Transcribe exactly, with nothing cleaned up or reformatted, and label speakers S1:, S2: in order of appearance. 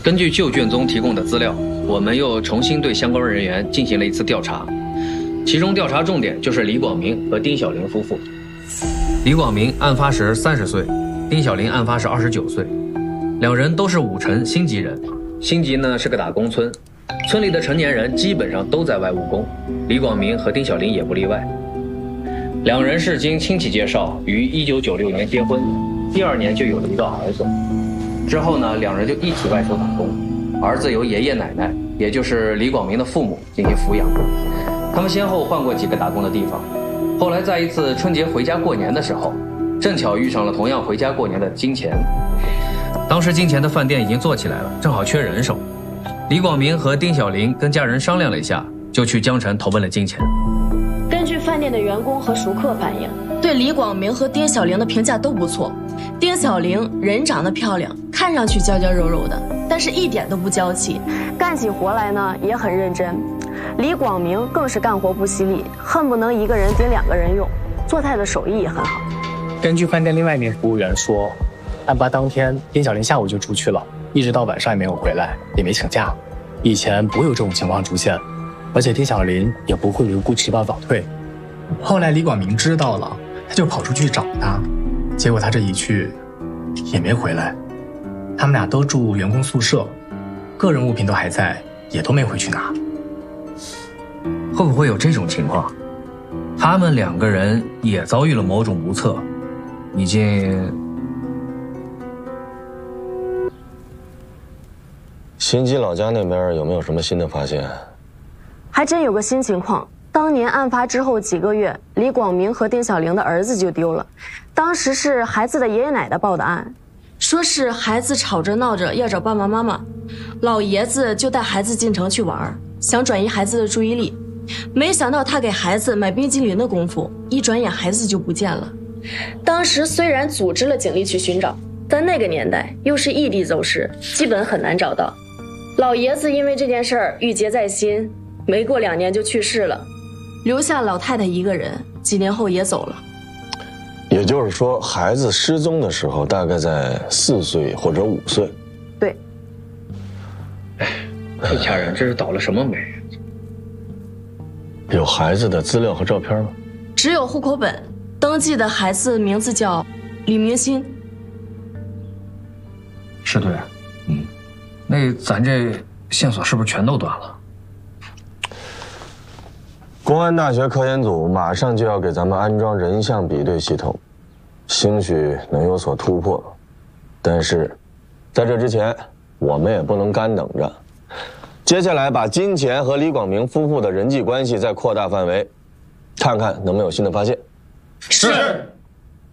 S1: 根据旧卷宗提供的资料，我们又重新对相关人员进行了一次调查，其中调查重点就是李广明和丁小玲夫妇。李广明案发时三十岁，丁小玲案发时二十九岁，两人都是武城新集人。新集呢是个打工村，村里的成年人基本上都在外务工，李广明和丁小玲也不例外。两人是经亲戚介绍于一九九六年结婚，第二年就有了一个儿子。之后呢，两人就一起外出打工，儿子由爷爷奶奶，也就是李广明的父母进行抚养。他们先后换过几个打工的地方，后来在一次春节回家过年的时候，正巧遇上了同样回家过年的金钱。当时金钱的饭店已经做起来了，正好缺人手。李广明和丁小玲跟家人商量了一下，就去江城投奔了金钱。
S2: 根据饭店的员工和熟客反映，
S3: 对李广明和丁小玲的评价都不错。丁小玲人长得漂亮，看上去娇娇柔柔的，但是一点都不娇气，
S2: 干起活来呢也很认真。李广明更是干活不犀利，恨不能一个人顶两个人用，做菜的手艺也很好。
S4: 根据饭店另外一名服务员说，案发当天丁小玲下午就出去了，一直到晚上也没有回来，也没请假。以前不会有这种情况出现，而且丁小玲也不会留顾迟报早退。后来李广明知道了，他就跑出去找他，结果他这一去也没回来。他们俩都住员工宿舍，个人物品都还在，也都没回去拿。
S1: 会不会有这种情况？他们两个人也遭遇了某种无策，已经……
S5: 新集老家那边有没有什么新的发现？
S2: 还真有个新情况。当年案发之后几个月，李广明和丁小玲的儿子就丢了，当时是孩子的爷爷奶奶报的案，
S3: 说是孩子吵着闹着要找爸爸妈妈，老爷子就带孩子进城去玩，想转移孩子的注意力，没想到他给孩子买冰激凌的功夫，一转眼孩子就不见了。当时虽然组织了警力去寻找，但那个年代又是异地走失，基本很难找到。老爷子因为这件事儿郁结在心，没过两年就去世了，留下老太太一个人，几年后也走了。
S5: 也就是说，孩子失踪的时候大概在四岁或者五岁。
S2: 对。
S1: 哎，这家人这是倒了什么霉？
S5: 有孩子的资料和照片吗？
S3: 只有户口本，登记的孩子名字叫李明新。
S1: 是对，嗯，那咱这线索是不是全都断了？
S5: 公安大学科研组马上就要给咱们安装人像比对系统，兴许能有所突破。但是，在这之前，我们也不能干等着。接下来把金钱和李广明夫妇的人际关系再扩大范围，看看能没有新的发现。
S1: 是。